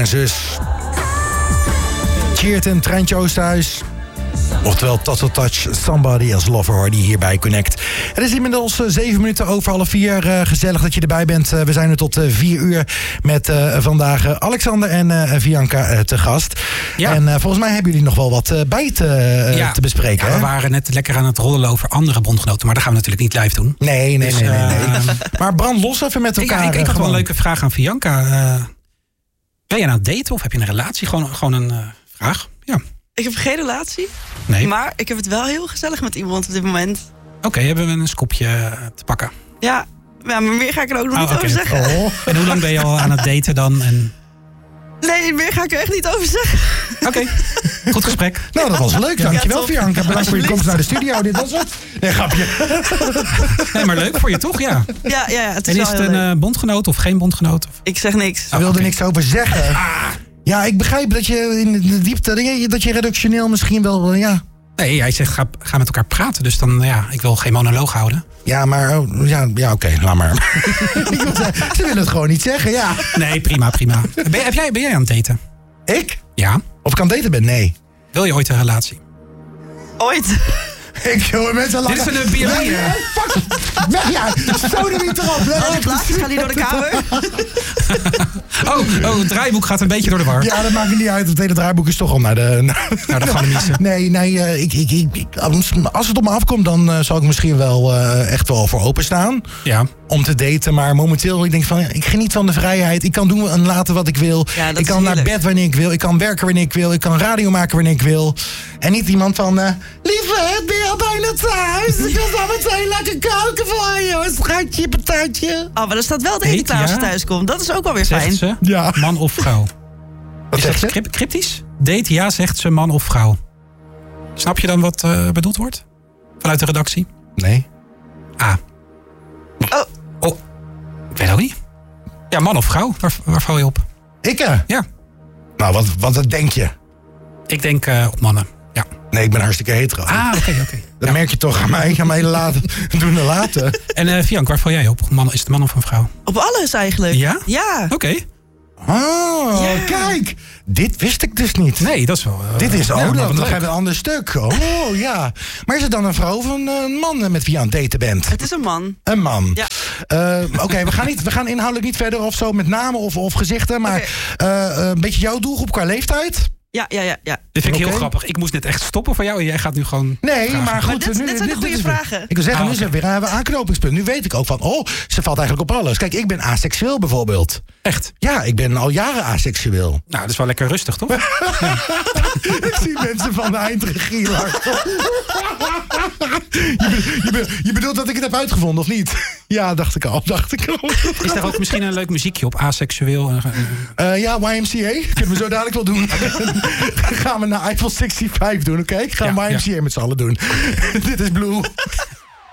en zus. Cheerton, Treintje Oosterhuis. Oftewel Tattoo Touch, Somebody as Lover Hardy hier bij Connect. Het is inmiddels 7 minuten over 3:30. Gezellig dat je erbij bent. We zijn er tot 4 uur met vandaag Alexander en Bianca te gast. Ja. En volgens mij hebben jullie nog wel wat bij te bespreken. Ja, we waren net lekker aan het rollen over andere bondgenoten. Maar dat gaan we natuurlijk niet live doen. Nee. Maar brand los even met elkaar. Ik had wel een leuke vraag aan Bianca. Ben je aan het daten of heb je een relatie? Gewoon een vraag. Ja. Ik heb geen relatie. Nee. Maar ik heb het wel heel gezellig met iemand op dit moment. Oké, hebben we een scoopje te pakken? Ja, maar meer ga ik er ook nog niet over zeggen. Oh. En hoe lang ben je al aan het daten dan? Nee, meer ga ik er echt niet over zeggen. Oké, goed gesprek. Nou, dat was leuk. Dankjewel, Bianca. Bedankt voor je komst naar de studio. Dit was het. Nee, grapje. Nee, maar leuk voor je toch? Ja. Ja, het is en is het een bondgenoot of geen bondgenoot? Ik zeg niks. Ze wilde niks over zeggen. Ja, ik begrijp dat je in de diepte, dat je redactioneel misschien wel, ja. Nee, hij zegt ga met elkaar praten. Dus dan, ik wil geen monoloog houden. Ja, maar, oké, laat maar. Ze willen het gewoon niet zeggen, ja. Nee, prima. Ben jij aan het daten? Ik? Ja. Of ik aan het daten ben? Nee. Wil je ooit een relatie? Ooit? Jongen, mensen lachen. Dit is een biologie. Nee, fuck. Weg, ja. Zo er niet erop. De plaatjes gaan niet door de kamer. Het draaiboek gaat een beetje door de war. Ja, dat maakt niet uit. Het hele draaiboek is toch al naar de galamiezen. Nee, als het op me afkomt, dan zal ik misschien wel echt wel voor openstaan. Ja. Om te daten, maar momenteel, ik denk van, ik geniet van de vrijheid. Ik kan doen en laten wat ik wil. Ja, ik kan naar bed wanneer ik wil. Ik kan werken wanneer ik wil. Ik kan radio maken wanneer ik wil. En niet iemand van, lieve, ben je al bijna thuis? Ik wil zo meteen lekker koken voor je, schatje, patatje. Oh, maar er staat wel daten klaar als je thuis komt. Dat is ook wel weer fijn. Zegt ze, ja. Man of vrouw? Wat is dat cryptisch? Date ja, zegt ze, man of vrouw. Snap je dan wat bedoeld wordt? Vanuit de redactie? Nee. Oh. Ik weet ook niet. Ja, man of vrouw? Waar val je op? Ik? Ja. Nou, wat denk je? Ik denk op mannen. Ja. Nee, ik ben hartstikke hetero. Oké. Dat merk je toch aan mij. Aan mij doen en laten. En Bianca, waar val jij op? Is het een man of een vrouw? Op alles eigenlijk. Ja? Ja. Oké. Oh, ja. Kijk. Dit wist ik dus niet. Nee, dat is wel... Dit is dan hebben we een ander stuk. Oh, ja. Maar is het dan een vrouw of een man met wie je aan het daten bent? Het is een man. Een man. Ja. Oké, we gaan inhoudelijk niet verder of zo met namen of gezichten. Maar een beetje jouw doelgroep qua leeftijd? Ja. Dit vind ik heel grappig. Ik moest net echt stoppen voor jou en jij gaat nu gewoon... Nee, vragen. maar goed. Maar dit zijn de goede vragen. Ik wil zeggen, nu is er weer een aanknopingspunt. Nu weet ik ook van, ze valt eigenlijk op alles. Kijk, ik ben aseksueel bijvoorbeeld. Echt? Ja, ik ben al jaren aseksueel. Nou, dat is wel lekker rustig, toch? Ja. Ik zie mensen van de eindregie lachen. Je bedoelt dat ik het heb uitgevonden, of niet? Ja, dacht ik al. Is daar ook misschien een leuk muziekje op, aseksueel? Ja, YMCA. Kunnen we zo dadelijk wel doen. Gaan we naar Eiffel 65 doen, oké? Gaan we YMCA met z'n allen doen. Dit is Blue.